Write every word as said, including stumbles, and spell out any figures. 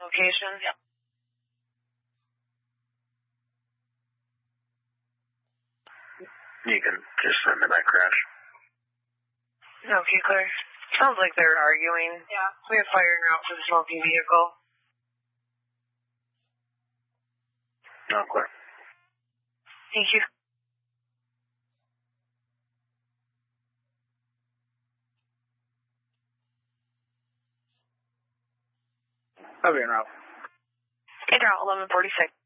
Location? Yep. You can just send me that crash. Okay, clear. Sounds like they're arguing. Yeah. We have fire en route for the smoking vehicle. No, clear. Thank you. I'll be en route. Hey, route eleven forty-six.